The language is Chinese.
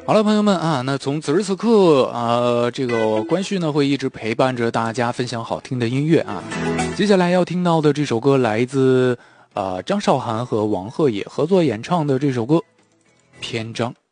好了，朋友们啊，那从此时此刻这个关旭呢会一直陪伴着大家分享好听的音乐啊。接下来要听到的这首歌来自张韶涵和王鹤野合作演唱的这首歌《篇章》。